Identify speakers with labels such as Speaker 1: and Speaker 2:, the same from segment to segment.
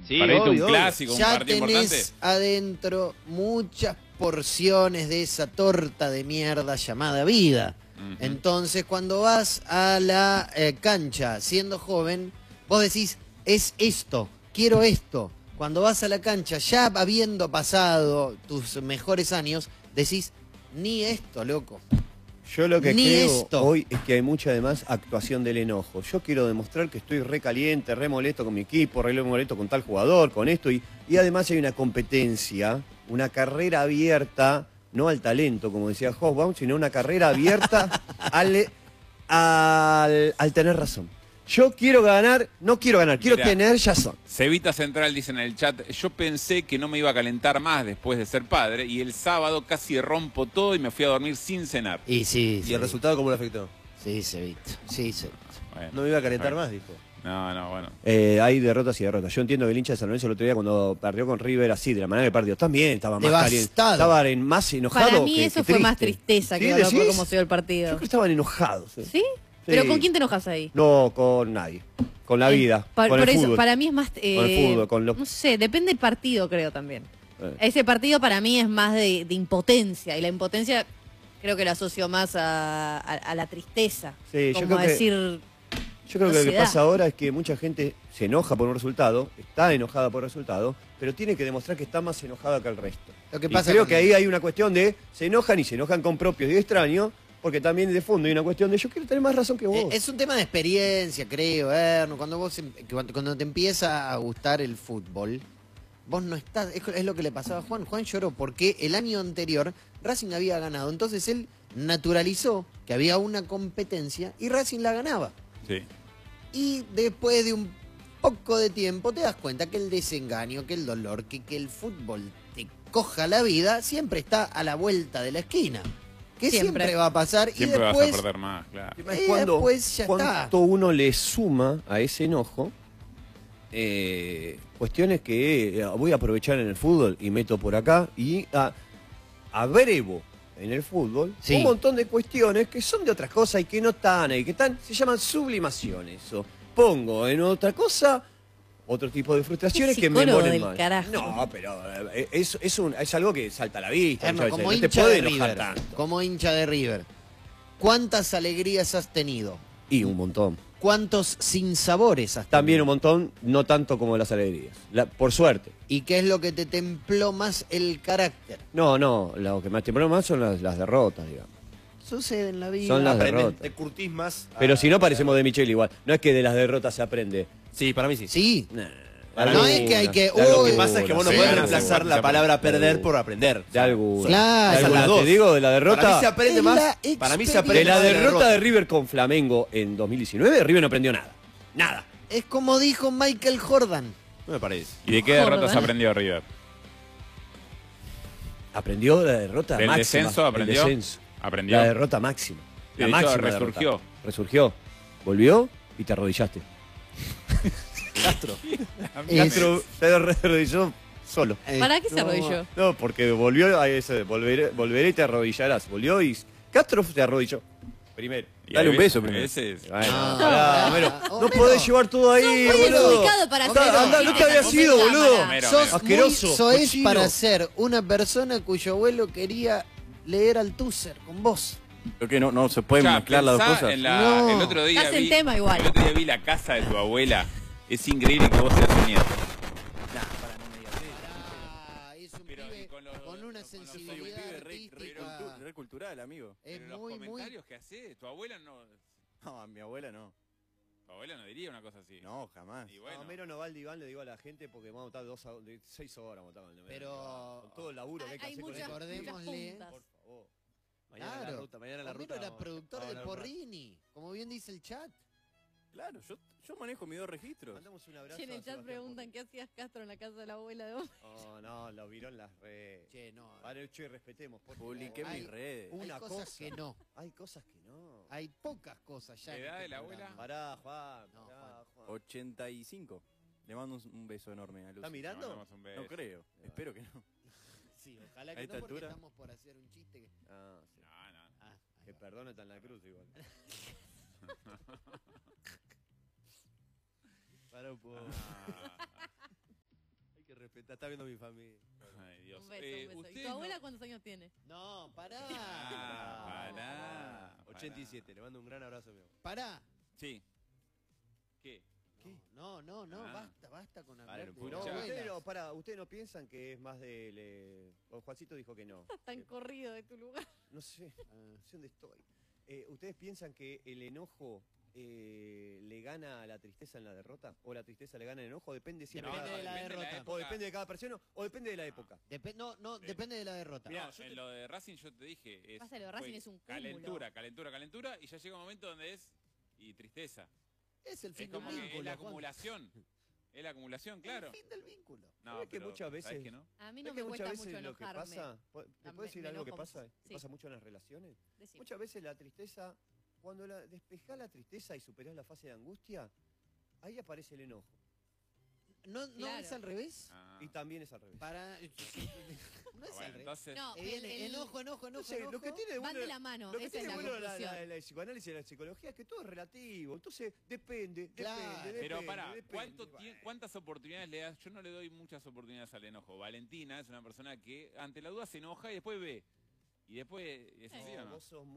Speaker 1: Sí,
Speaker 2: para irte
Speaker 1: obvio,
Speaker 2: un clásico, un
Speaker 3: Ya
Speaker 2: partido
Speaker 3: tenés
Speaker 2: importante.
Speaker 3: adentro muchas porciones de esa torta de mierda llamada vida. Entonces, cuando vas a la cancha siendo joven, vos decís, es esto, quiero esto. Cuando vas a la cancha, ya habiendo pasado tus mejores años, decís, ni esto, loco.
Speaker 4: Yo lo que
Speaker 3: Ni
Speaker 4: creo
Speaker 3: esto.
Speaker 4: hoy es que hay mucha además actuación del enojo. Yo quiero demostrar que estoy re caliente, re molesto con mi equipo, re molesto con tal jugador, con esto. Y además hay una competencia, una carrera abierta, no al talento, como decía Hobsbawm, sino una carrera abierta al tener razón. Yo quiero ganar, no quiero ganar, quiero
Speaker 2: Mirá,
Speaker 4: tener razón.
Speaker 2: Cevita Central dice en el chat, yo pensé que no me iba a calentar más después de ser padre y el sábado casi rompo todo y me fui a dormir sin cenar.
Speaker 3: Y sí,
Speaker 1: ¿Y el resultado cómo lo afectó?
Speaker 3: Sí, Cevita. Sí, Cevita.
Speaker 2: Bueno,
Speaker 1: No me iba a calentar
Speaker 2: bueno.
Speaker 1: más, dijo.
Speaker 2: No, bueno.
Speaker 4: Hay derrotas y derrotas. Yo entiendo que el hincha de San Lorenzo el otro día cuando perdió con River así, de la manera que perdió, también estaba más caliente.
Speaker 3: Devastado.
Speaker 4: Estaba más enojado.
Speaker 5: Para mí
Speaker 4: que
Speaker 5: eso fue más
Speaker 4: triste.
Speaker 5: tristeza que
Speaker 4: ¿Sí,
Speaker 5: dolor por
Speaker 4: decís?
Speaker 5: cómo se dio el
Speaker 4: Yo
Speaker 5: partido.
Speaker 4: creo que estaban enojados.
Speaker 5: ¿Sí? ¿Pero con quién te enojas ahí?
Speaker 4: No, con nadie. Con la vida. Con
Speaker 5: Por
Speaker 4: el
Speaker 5: eso,
Speaker 4: fútbol.
Speaker 5: para mí es más...
Speaker 4: Con el fútbol, con lo...
Speaker 5: No sé, depende del partido, creo también.
Speaker 4: Eh.
Speaker 5: Ese partido para mí es más de impotencia, y la impotencia creo que la asocio más a la tristeza.
Speaker 4: Sí, yo
Speaker 5: como
Speaker 4: creo que-
Speaker 5: decir...
Speaker 4: Yo creo
Speaker 5: no
Speaker 4: que lo
Speaker 5: se
Speaker 4: que
Speaker 5: da.
Speaker 4: pasa ahora es que mucha gente se enoja por un resultado, está enojada por el resultado, pero tiene que demostrar que está más enojada que el resto.
Speaker 3: Lo que
Speaker 4: Y
Speaker 3: pasa
Speaker 4: creo
Speaker 3: con-
Speaker 4: que ahí hay una cuestión de se enojan y se enojan con propios y extraños, porque también de fondo hay una cuestión de yo quiero tener más razón que vos.
Speaker 3: Es un tema de experiencia, creo, Erno. Cuando vos cuando te empieza a gustar el fútbol, vos no estás. Es lo que le pasaba a Juan. Juan lloró porque el año anterior Racing había ganado. Entonces él naturalizó que había una competencia y Racing la ganaba.
Speaker 2: Sí.
Speaker 3: Y después de un poco de tiempo te das cuenta que el desengaño, que el dolor, que el fútbol te coja la vida, siempre está a la vuelta de la esquina. Que siempre va a pasar
Speaker 2: Siempre
Speaker 3: y
Speaker 2: vas
Speaker 3: después
Speaker 2: a perder más, claro.
Speaker 4: El tema es
Speaker 3: y
Speaker 4: cuando,
Speaker 3: después ya está.
Speaker 4: cuánto uno le suma a ese enojo cuestiones que voy a aprovechar en el fútbol y meto por acá y abrevo en el fútbol
Speaker 3: Sí.
Speaker 4: un montón de cuestiones que son de otras cosas y que no están ahí, que están, se llaman sublimaciones. Eso. Pongo en otra cosa otro tipo de frustraciones
Speaker 5: Qué
Speaker 4: que me
Speaker 5: psicólogo
Speaker 4: molen
Speaker 5: del
Speaker 4: mal.
Speaker 5: carajo.
Speaker 4: No, pero es algo que salta a la vista.
Speaker 3: Erno,
Speaker 4: muchas veces.
Speaker 3: como
Speaker 4: No te
Speaker 3: hincha
Speaker 4: puede
Speaker 3: de
Speaker 4: enojar
Speaker 3: River,
Speaker 4: tanto.
Speaker 3: como hincha de River, ¿cuántas alegrías has tenido?
Speaker 4: Y un montón.
Speaker 3: ¿Cuántos sinsabores has tenido?
Speaker 4: También un montón, no tanto como las alegrías. Por suerte.
Speaker 3: ¿Y qué es lo que te templó más el carácter?
Speaker 4: No, lo que más temprano más son las derrotas, digamos.
Speaker 3: Sucede en la vida.
Speaker 4: Son las
Speaker 1: Aprendés,
Speaker 4: derrotas.
Speaker 1: te curtís más.
Speaker 4: Pero si no parecemos de Michel igual. No es que de las derrotas se aprende.
Speaker 1: Sí, para mí sí.
Speaker 3: Sí.
Speaker 4: Nah,
Speaker 3: No es que hay que-
Speaker 1: Lo que
Speaker 3: Uy,
Speaker 1: pasa es que vos no
Speaker 2: sí,
Speaker 1: podés
Speaker 2: sí,
Speaker 1: reemplazar
Speaker 2: sí,
Speaker 1: la
Speaker 2: sí,
Speaker 1: palabra
Speaker 2: sí,
Speaker 1: perder
Speaker 4: sí.
Speaker 1: por aprender.
Speaker 4: De alguna.
Speaker 3: Claro.
Speaker 4: De
Speaker 1: Esas
Speaker 4: alguna,
Speaker 1: las dos.
Speaker 4: te digo, de la
Speaker 1: Para mí se
Speaker 4: derrota.
Speaker 1: aprende
Speaker 3: Es
Speaker 1: más.
Speaker 3: la
Speaker 1: Para mí se
Speaker 3: experiencia.
Speaker 1: aprende
Speaker 4: De la
Speaker 1: más
Speaker 4: derrota de River con Flamengo en 2019, River no aprendió nada. Nada.
Speaker 3: Es como dijo Michael Jordan.
Speaker 1: No me parece.
Speaker 2: ¿Y de qué
Speaker 5: Joder,
Speaker 2: derrotas
Speaker 5: ¿verdad?
Speaker 2: aprendió River?
Speaker 4: Aprendió la derrota
Speaker 2: ¿Del
Speaker 4: máxima.
Speaker 2: descenso aprendió?
Speaker 4: El descenso.
Speaker 2: ¿Aprendió?
Speaker 4: La derrota máxima.
Speaker 2: De
Speaker 4: La
Speaker 2: hecho,
Speaker 4: máxima
Speaker 2: resurgió.
Speaker 4: derrota. Resurgió. Volvió y te arrodillaste.
Speaker 1: Castro.
Speaker 4: Castro se arrodilló solo.
Speaker 5: ¿Para qué se arrodilló?
Speaker 4: No, porque volvió a ese, volveré y te arrodillarás. Volvió y Castro te arrodilló. Primero.
Speaker 2: Y
Speaker 1: Dale
Speaker 2: a
Speaker 1: un
Speaker 2: veces-
Speaker 1: beso
Speaker 2: a
Speaker 1: primero.
Speaker 2: veces-
Speaker 4: Bueno,
Speaker 3: No,
Speaker 4: pará,
Speaker 3: no,
Speaker 4: Homero,
Speaker 3: no,
Speaker 4: no
Speaker 3: Homero.
Speaker 4: podés llevar todo ahí,
Speaker 5: Sos muy
Speaker 4: boludo.
Speaker 5: desubicado para
Speaker 4: Andá,
Speaker 5: hacer
Speaker 4: andá,
Speaker 5: eso.
Speaker 4: no te habías ido, boludo.
Speaker 2: Homero,
Speaker 3: Sos
Speaker 2: Homero.
Speaker 4: Asqueroso,
Speaker 3: muy soez
Speaker 4: cochino.
Speaker 3: para ser una persona cuyo abuelo quería leer Althusser con vos.
Speaker 1: Creo que no se pueden
Speaker 2: Ya,
Speaker 1: mezclar las dos
Speaker 2: pensá
Speaker 1: cosas.
Speaker 2: en
Speaker 3: No.
Speaker 2: el otro día
Speaker 5: Estás en tema igual.
Speaker 2: El otro día vi la casa de tu abuela. Es increíble que vos seas un nieto.
Speaker 3: Ah, es un
Speaker 2: Pero,
Speaker 3: pibe
Speaker 2: y con los-
Speaker 3: con una
Speaker 2: con los
Speaker 3: sensibilidad artística.
Speaker 1: Re cultural, amigo.
Speaker 3: Es
Speaker 2: Pero
Speaker 3: muy,
Speaker 2: los
Speaker 3: muy...
Speaker 2: comentarios que haces, tu abuela no...
Speaker 1: No, a mi abuela no.
Speaker 2: Tu abuela no diría una cosa así.
Speaker 1: No, jamás.
Speaker 2: Y bueno.
Speaker 4: No, Homero no va al diván, le digo a la gente porque vamos a estar 6 horas. Vamos a estar
Speaker 3: Pero-
Speaker 4: con todo el laburo que hay que
Speaker 5: Hay
Speaker 4: hacer.
Speaker 5: muchas,
Speaker 4: con
Speaker 5: muchas
Speaker 3: recordémosle,
Speaker 5: puntas.
Speaker 4: Por favor. Mañana
Speaker 3: Claro.
Speaker 4: la ruta, mañana la
Speaker 3: Homero
Speaker 4: ruta.
Speaker 3: era
Speaker 4: vamos-
Speaker 3: productor
Speaker 4: vamos a
Speaker 3: de
Speaker 4: hablar.
Speaker 3: Porrini, como bien dice el chat.
Speaker 1: Claro, yo manejo mis dos registros.
Speaker 4: Mandamos un abrazo.
Speaker 5: Che, en el
Speaker 4: a
Speaker 5: chat
Speaker 4: Sebastián
Speaker 5: preguntan qué hacías Castro en la casa de la abuela de Homero.
Speaker 4: Porro. No, lo viró en las redes.
Speaker 3: Che, no.
Speaker 4: Vale, che, respetemos. Por favor.
Speaker 1: Publiqué
Speaker 3: Hay-
Speaker 1: mis redes.
Speaker 3: Hay
Speaker 4: Una
Speaker 3: cosas
Speaker 4: cosa.
Speaker 3: que no.
Speaker 4: Hay cosas que no.
Speaker 3: Hay pocas cosas ya. en
Speaker 2: ¿Edad
Speaker 3: este
Speaker 2: de la
Speaker 3: programa.
Speaker 2: abuela?
Speaker 4: Pará, Juan.
Speaker 3: No,
Speaker 4: pará, Juan.
Speaker 1: 85. Le mando un beso enorme a Lucy.
Speaker 4: ¿Está
Speaker 2: Le
Speaker 4: mirando?
Speaker 2: mandamos un beso.
Speaker 1: No creo. Espero que no.
Speaker 3: Sí, ojalá
Speaker 1: A
Speaker 3: que
Speaker 1: esta
Speaker 3: no, porque
Speaker 1: altura.
Speaker 3: estamos por hacer un chiste que...
Speaker 4: Ah, sí.
Speaker 2: No, no.
Speaker 3: Ah, ahí
Speaker 4: Que
Speaker 3: va.
Speaker 4: perdona está en la cruz igual. Para un poco.
Speaker 2: Ah.
Speaker 6: La está viendo mi familia.
Speaker 2: Ay, Dios.
Speaker 5: Un beso, un beso. ¿Y
Speaker 2: ¿ustedes
Speaker 5: tu abuela
Speaker 2: no-
Speaker 5: cuántos años tiene?
Speaker 3: No, pará.
Speaker 2: Pará.
Speaker 6: 87, le mando un gran abrazo a mi abuela.
Speaker 3: Pará.
Speaker 2: Sí. ¿Qué?
Speaker 3: No,
Speaker 2: Ah.
Speaker 3: basta con
Speaker 6: Vale,
Speaker 3: hablar
Speaker 6: no
Speaker 3: de
Speaker 6: puedo.
Speaker 4: No,
Speaker 2: Ya.
Speaker 4: ustedes no piensan que es más del... Juancito dijo que no.
Speaker 5: Tan corrido de tu lugar.
Speaker 4: No sé dónde estoy. ¿Ustedes piensan que el enojo le gana a la tristeza en la derrota? ¿O la tristeza le gana al enojo? Depende siempre
Speaker 3: Depende
Speaker 4: de
Speaker 3: de la derrota.
Speaker 4: o depende de cada persona, o depende de la época.
Speaker 3: No, depende de la derrota.
Speaker 2: Mirá, en lo de Racing yo te dije.
Speaker 5: Pasa, lo de Racing
Speaker 2: fue
Speaker 5: es un cúmulo.
Speaker 2: calentura, y ya llega un momento donde es. Y tristeza.
Speaker 3: Es el
Speaker 2: Es
Speaker 3: fin del
Speaker 2: como que
Speaker 3: vínculo.
Speaker 2: es la
Speaker 3: Juan.
Speaker 2: acumulación. Es la acumulación, claro.
Speaker 3: El fin del vínculo.
Speaker 2: No,
Speaker 4: ¿Sabes que
Speaker 2: pero,
Speaker 4: muchas
Speaker 2: ¿sabes
Speaker 4: veces-
Speaker 2: que no?
Speaker 5: A mí
Speaker 4: ¿Sabes
Speaker 5: no
Speaker 4: que
Speaker 5: me cuesta
Speaker 4: muchas
Speaker 5: mucho
Speaker 4: veces lo que
Speaker 5: enojarme.
Speaker 4: pasa? ¿Te puedo decir
Speaker 5: me
Speaker 4: algo que
Speaker 5: enojo
Speaker 4: pasa?
Speaker 5: mucho.
Speaker 4: Que
Speaker 5: Sí.
Speaker 4: pasa mucho en las relaciones.
Speaker 5: Decime.
Speaker 4: Muchas veces la tristeza, cuando despejás la tristeza y superás la fase de angustia, ahí aparece el enojo.
Speaker 3: ¿No
Speaker 5: Claro.
Speaker 3: es al revés?
Speaker 2: Ah.
Speaker 4: Y también es al revés.
Speaker 3: Para... no es
Speaker 2: Bueno,
Speaker 3: al revés.
Speaker 2: entonces.
Speaker 5: No,
Speaker 3: Viene enojo.
Speaker 4: No sé, lo que tiene de
Speaker 5: Van
Speaker 4: bueno,
Speaker 5: de la mano,
Speaker 4: lo que
Speaker 5: esa es
Speaker 4: tiene
Speaker 5: la
Speaker 4: bueno
Speaker 5: conclusión.
Speaker 4: la psicoanálisis y la psicología es que todo es relativo. Entonces, depende.
Speaker 3: Claro.
Speaker 2: Pero pará,
Speaker 4: depende.
Speaker 2: ¿cuántas oportunidades le das? Yo no le doy muchas oportunidades al enojo. Valentina es una persona que ante la duda se enoja y después ve. Y después es así, ¿o no?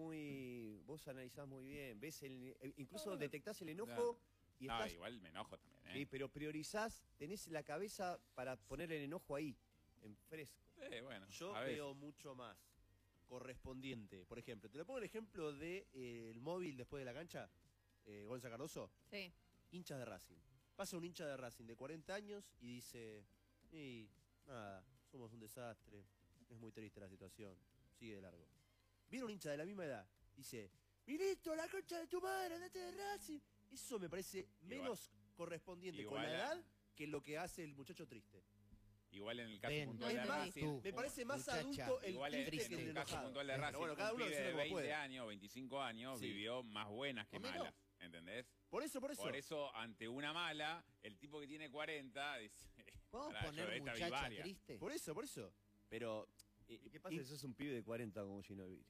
Speaker 4: Vos analizás muy bien, incluso detectás el enojo y
Speaker 2: No,
Speaker 4: estás,
Speaker 2: igual me enojo también,
Speaker 4: sí,
Speaker 2: ¿eh?
Speaker 4: pero priorizás, tenés la cabeza para poner el enojo ahí, en fresco.
Speaker 2: Bueno,
Speaker 6: Yo
Speaker 2: a veces.
Speaker 6: veo mucho más correspondiente. Por ejemplo, te lo pongo el ejemplo de el móvil después de la cancha, Gonza Cardoso,
Speaker 5: Sí.
Speaker 6: hinchas de Racing. Pasa un hincha de Racing de 40 años y dice, y nada, somos un desastre, es muy triste la situación, sigue de largo. Viene un hincha de la misma edad, dice, Milito, la concha de tu madre, andate de Racing. Eso me parece menos correspondiente con
Speaker 2: igual
Speaker 6: la
Speaker 2: a-
Speaker 6: edad que lo que hace el muchacho triste.
Speaker 2: Igual en el caso
Speaker 3: Ven,
Speaker 2: puntual de
Speaker 5: es más,
Speaker 2: Racing.
Speaker 3: tú.
Speaker 6: Me parece más
Speaker 3: Muchacha.
Speaker 6: adulto el
Speaker 2: Igual en
Speaker 6: triste que
Speaker 2: el
Speaker 6: el
Speaker 2: caso
Speaker 6: enojado.
Speaker 2: puntual de Racing,
Speaker 6: Pero bueno, cada
Speaker 2: un
Speaker 6: uno
Speaker 2: pibe
Speaker 6: hace
Speaker 2: de
Speaker 6: como
Speaker 2: 20
Speaker 6: puede.
Speaker 2: años, 25 años,
Speaker 6: Sí.
Speaker 2: vivió más buenas que
Speaker 3: O menos.
Speaker 2: malas, ¿entendés?
Speaker 6: Por eso.
Speaker 2: Por eso, ante una mala, el tipo que tiene 40 dice...
Speaker 3: ¿Podemos
Speaker 2: "Pará, yo
Speaker 3: poner
Speaker 2: esta vi
Speaker 3: muchacha
Speaker 2: varias".
Speaker 3: triste?
Speaker 6: Por eso. Pero...
Speaker 4: ¿Y qué pasa si sos un pibe de 40 como Ginóbili?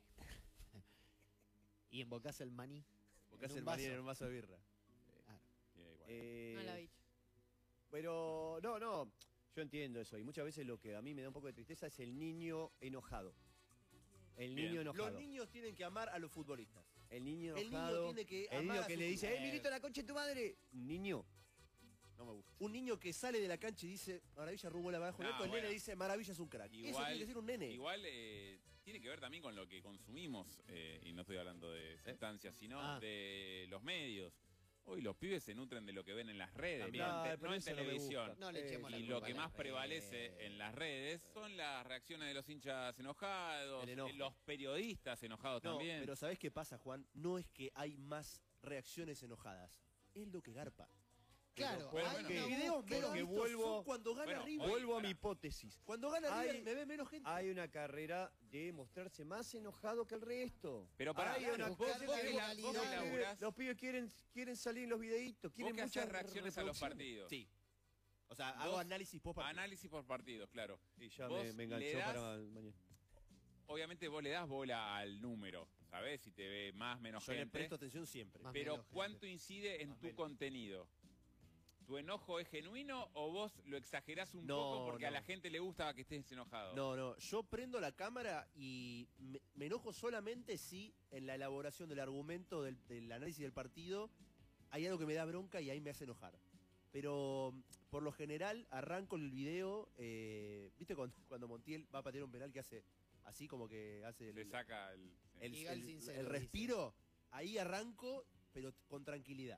Speaker 3: Y invocás el maní.
Speaker 6: Porque
Speaker 3: en
Speaker 6: hace
Speaker 3: un
Speaker 6: el maní
Speaker 3: vaso.
Speaker 6: en un vaso de birra.
Speaker 3: Claro.
Speaker 2: Sí, igual.
Speaker 5: No la vi.
Speaker 4: Pero, no, yo entiendo eso. Y muchas veces lo que a mí me da un poco de tristeza es el niño enojado. El
Speaker 2: Bien.
Speaker 4: niño enojado.
Speaker 6: Los niños tienen que amar a los futbolistas.
Speaker 4: El niño
Speaker 6: El niño
Speaker 4: enojado.
Speaker 6: tiene que
Speaker 4: el
Speaker 6: amar
Speaker 4: niño
Speaker 6: a
Speaker 4: que
Speaker 6: su
Speaker 4: le dice,
Speaker 6: club.
Speaker 4: Milito, la concha de tu madre. Un niño. No me gusta.
Speaker 6: Un niño que sale de la cancha y dice, maravilla, rumbo la abajo.
Speaker 2: No,
Speaker 6: el
Speaker 2: bueno.
Speaker 6: nene dice, maravilla, es un crack. Eso tiene que ser un nene.
Speaker 2: Igual tiene que ver también con lo que consumimos, y no estoy hablando de sustancias, sino de los medios. Hoy los pibes se nutren de lo que ven en las redes,
Speaker 6: También.
Speaker 2: no en,
Speaker 4: pero
Speaker 2: en
Speaker 4: eso no me
Speaker 2: televisión.
Speaker 4: gusta.
Speaker 3: No le echemos la
Speaker 2: Y
Speaker 3: culpa
Speaker 2: lo que
Speaker 3: a
Speaker 2: más
Speaker 3: las
Speaker 2: prevalece
Speaker 3: redes.
Speaker 2: en las redes son las reacciones de los hinchas enojados,
Speaker 6: El enojo.
Speaker 2: los periodistas enojados
Speaker 6: No,
Speaker 2: también.
Speaker 6: pero ¿sabés qué pasa, Juan? No es que hay más reacciones enojadas. Es lo que garpa.
Speaker 3: Claro,
Speaker 2: Pero
Speaker 3: hay
Speaker 2: bueno,
Speaker 3: una
Speaker 6: videos
Speaker 3: búsqueda-
Speaker 6: menos
Speaker 4: que
Speaker 6: vistos
Speaker 4: vuelvo-
Speaker 6: son cuando gana
Speaker 2: Bueno,
Speaker 6: River.
Speaker 4: Vuelvo a
Speaker 2: pará.
Speaker 4: mi hipótesis.
Speaker 6: Cuando gana
Speaker 4: Hay-
Speaker 6: River me ve menos gente.
Speaker 4: Hay una carrera de mostrarse más enojado que el resto.
Speaker 2: Pero pará,
Speaker 4: Hay
Speaker 2: claro,
Speaker 4: una
Speaker 2: vos
Speaker 4: cosa
Speaker 2: que
Speaker 4: que
Speaker 2: la- vos que laburás-
Speaker 4: los pibes quieren salir en los videitos,
Speaker 2: Vos
Speaker 4: quieren
Speaker 2: que
Speaker 4: muchas
Speaker 2: haces reacciones a los
Speaker 4: reproducciones.
Speaker 2: partidos.
Speaker 6: Sí. O sea,
Speaker 2: Vos-
Speaker 6: hago análisis post partido.
Speaker 2: Análisis por partidos, claro.
Speaker 4: Y ya
Speaker 2: Vos
Speaker 4: me enganchó
Speaker 2: le das-
Speaker 4: para el mañana.
Speaker 2: Obviamente vos le das bola al número, ¿sabés? Si te ve más, menos
Speaker 6: Yo le
Speaker 2: gente.
Speaker 6: presto atención siempre.
Speaker 3: Más
Speaker 2: Pero
Speaker 3: menos gente.
Speaker 2: ¿cuánto incide en tu contenido? ¿Tu enojo es genuino o vos lo exagerás un
Speaker 6: No,
Speaker 2: poco porque a
Speaker 6: no.
Speaker 2: la gente le gusta que estés enojado?
Speaker 6: No, yo prendo la cámara y me enojo solamente si en la elaboración del argumento, del análisis del partido, hay algo que me da bronca y ahí me hace enojar. Pero por lo general arranco el video, ¿viste cuando Montiel va a patear un penal que hace así como que hace
Speaker 2: Le saca el...
Speaker 6: el,
Speaker 3: Diga el
Speaker 6: el-
Speaker 3: sincero,
Speaker 6: el respiro? Ahí arranco, pero con tranquilidad.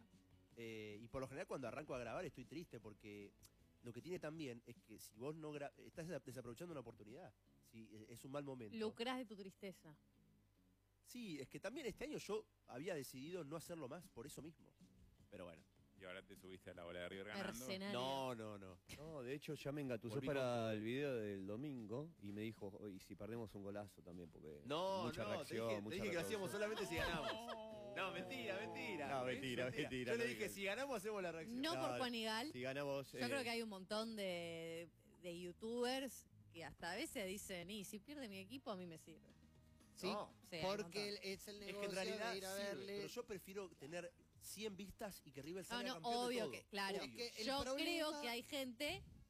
Speaker 6: Y por lo general cuando arranco a grabar estoy triste porque lo que tiene también es que si vos no estás desaprovechando una oportunidad. Si es un mal momento.
Speaker 5: Lucrás de tu tristeza.
Speaker 6: Sí, es que también este año yo había decidido no hacerlo más por eso mismo. Pero bueno.
Speaker 2: Y ahora te subiste a la bola de River ganando.
Speaker 5: Mercenario.
Speaker 6: No.
Speaker 4: No, de hecho ya me engatusó
Speaker 6: Volví
Speaker 4: para
Speaker 6: con-
Speaker 4: el video del domingo y me dijo, y si perdemos un golazo también, porque
Speaker 6: No,
Speaker 4: mucha
Speaker 6: no,
Speaker 4: reacción,
Speaker 6: te
Speaker 4: mucha
Speaker 6: dije que lo hacíamos
Speaker 4: reproducción.
Speaker 6: solamente si ganamos. No, mentira.
Speaker 4: No, mentira,
Speaker 6: Yo le
Speaker 4: no
Speaker 6: dije,
Speaker 4: digas.
Speaker 6: si ganamos hacemos la reacción.
Speaker 5: No por
Speaker 4: Claro,
Speaker 5: Juan Igal.
Speaker 4: Si ganamos...
Speaker 5: Yo creo que hay un montón de youtubers que hasta a veces dicen, y si pierde mi equipo a mí me sirve.
Speaker 3: Sí,
Speaker 6: No.
Speaker 5: Sí, hay un
Speaker 3: porque
Speaker 5: montón.
Speaker 3: es el
Speaker 6: Es
Speaker 3: negocio
Speaker 6: que en realidad
Speaker 3: de ir a
Speaker 6: sirve,
Speaker 3: verle.
Speaker 6: pero yo prefiero tener 100 vistas y que River
Speaker 5: No,
Speaker 6: salga
Speaker 5: no,
Speaker 6: campeón de
Speaker 5: obvio
Speaker 6: todo.
Speaker 5: que, claro.
Speaker 3: Es que el
Speaker 5: Yo
Speaker 3: problema-
Speaker 5: creo que hay gente